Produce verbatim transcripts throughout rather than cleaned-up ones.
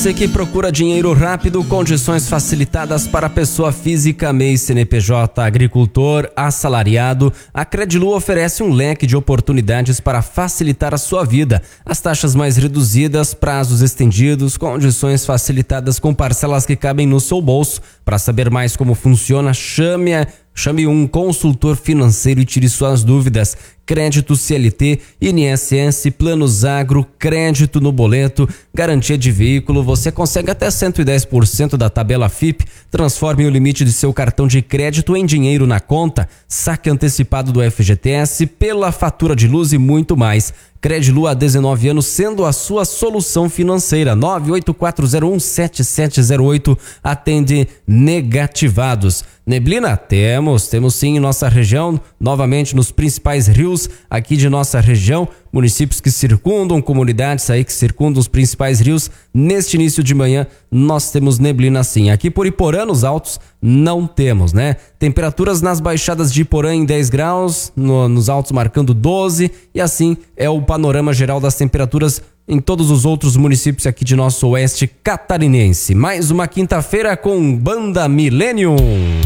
Você que procura dinheiro rápido, condições facilitadas para pessoa física, M E I, C N P J, agricultor, assalariado, a Credilu oferece um leque de oportunidades para facilitar a sua vida. As taxas mais reduzidas, prazos estendidos, condições facilitadas com parcelas que cabem no seu bolso. Para saber mais como funciona, chame a Chame um consultor financeiro e tire suas dúvidas. Crédito C L T, I N S S, Planos Agro, crédito no boleto, garantia de veículo. Você consegue até cento e dez por cento da tabela F I P. Transforme o limite de seu cartão de crédito em dinheiro na conta. Saque antecipado do F G T S, pela fatura de luz e muito mais. Credilu há dezenove anos sendo a sua solução financeira. nove oito quatro zero um sete sete zero oito atende negativados. Neblina? Temos, temos sim em nossa região, novamente nos principais rios aqui de nossa região, municípios que circundam, comunidades aí que circundam os principais rios. Neste início de manhã nós temos neblina sim. Aqui por Iporã, nos altos, não temos, né? Temperaturas nas baixadas de Iporã em dez graus, no, nos altos marcando doze, e assim é o panorama geral das temperaturas em todos os outros municípios aqui de nosso oeste catarinense. Mais uma quinta-feira com Banda Millennium.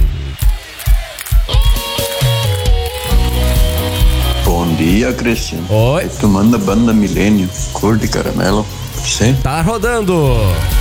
Bom dia, Cristiano. Oi. Tu manda Banda Millennium, cor de caramelo, pode ser? Tá rodando.